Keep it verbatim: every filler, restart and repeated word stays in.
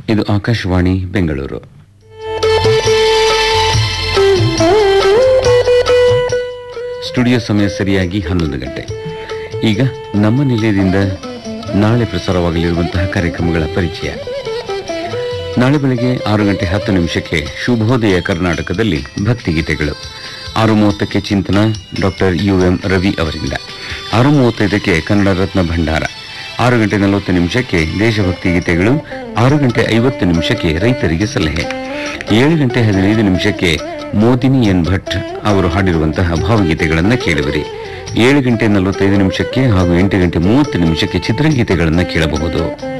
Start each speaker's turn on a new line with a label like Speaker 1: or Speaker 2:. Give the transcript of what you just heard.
Speaker 1: ಇದು ಆಕಾಶವಾಣಿ ಬೆಂಗಳೂರು. ಸ್ಟುಡಿಯೋ ಸಮಯ ಸರಿಯಾಗಿ ಹನ್ನೊಂದು ಗಂಟೆ. ಈಗ ನಮ್ಮ ನಿಲಯದಿಂದ ನಾಳೆ ಪ್ರಸಾರವಾಗಲಿರುವಂತಹ ಕಾರ್ಯಕ್ರಮಗಳ ಪರಿಚಯ. ನಾಳೆ ಬೆಳಗ್ಗೆ ಆರು ಗಂಟೆ ಹತ್ತು ನಿಮಿಷಕ್ಕೆ ಶುಭೋದಯ ಕರ್ನಾಟಕದಲ್ಲಿ ಭಕ್ತಿಗೀತೆಗಳು. ಆರು ಮೂವತ್ತಕ್ಕೆ ಚಿಂತನ ಡಾಕ್ಟರ್ ಯು ಎಂ ರವಿ ಅವರಿಂದ. ಆರು ಮೂವತ್ತೈದಕ್ಕೆ ಕನ್ನಡ ರತ್ನ ಭಂಡಾರ. ಆರು ಗಂಟೆ ನಲವತ್ತು ನಿಮಿಷಕ್ಕೆ ದೇಶಭಕ್ತಿ ಗೀತೆಗಳು. ಆರು ಗಂಟೆ ಐವತ್ತು ನಿಮಿಷಕ್ಕೆ ರೈತರಿಗೆ ಸಲಹೆ. ಏಳು ಗಂಟೆ ಹದಿನೈದು ನಿಮಿಷಕ್ಕೆ ಮೋದಿನಿ ಎನ್ ಭಟ್ ಅವರು ಹಾಡಿರುವಂತಹ ಭಾವಗೀತೆಗಳನ್ನು ಕೇಳುವಿರಿ. ಏಳು ಗಂಟೆ ನಲವತ್ತೈದು ನಿಮಿಷಕ್ಕೆ ಹಾಗೂ ಎಂಟು ಗಂಟೆ ಮೂವತ್ತು ನಿಮಿಷಕ್ಕೆ ಚಿತ್ರಗೀತೆಗಳನ್ನು ಕೇಳಬಹುದು.